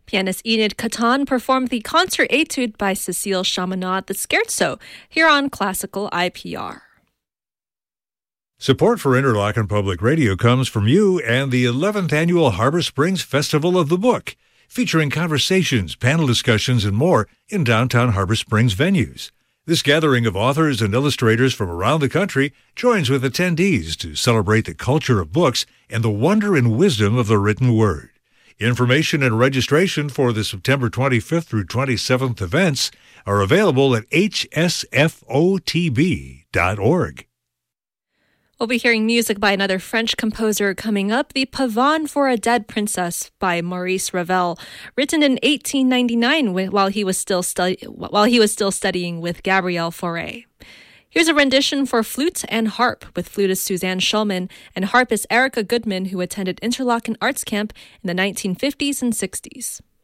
Pianist Enid Catan performed the concert etude by Cécile Chaminade, the Scherzo, here on Classical IPR. Support for Interlochen Public Radio comes from you and the 11th Annual Harbor Springs Festival of the Book, featuring conversations, panel discussions, and more in downtown Harbor Springs venues. This gathering of authors and illustrators from around the country joins with attendees to celebrate the culture of books and the wonder and wisdom of the written word. Information and registration for the September 25th through 27th events are available at hsfotb.org. We'll be hearing music by another French composer coming up, the Pavane for a Dead Princess by Maurice Ravel, written in 1899 while he was still studying with Gabriel Fauré. Here's a rendition for flute and harp with flutist Suzanne Schulman and harpist Erica Goodman, who attended Interlochen Arts Camp in the 1950s and 60s.